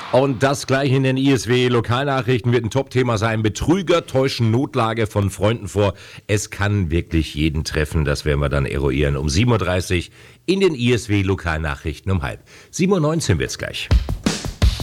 Und das gleich in den ISW-Lokalnachrichten wird ein Top-Thema sein. Betrüger täuschen Notlage von Freunden vor. Es kann wirklich jeden treffen, das werden wir dann eruieren. Um 7.30 Uhr in den ISW-Lokalnachrichten um 7:30. 7:19 Uhr wird's gleich.